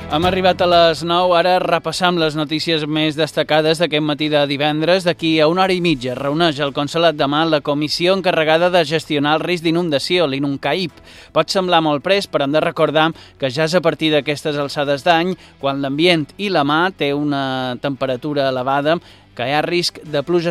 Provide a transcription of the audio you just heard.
Hem arribat a les 9, ara repassam les notícies més destacades d'aquest matí de divendres. D'aquí a una hora i mitja reuneix al Consolat de Mar la comissió encarregada de gestionar el risc d'inundació, l'INUNCAIP. Pot semblar molt pres, però hem de recordar que ja és a partir d'aquestes alçades d'any, quan l'ambient i la mar té una temperatura elevada, que hi ha risc de pluges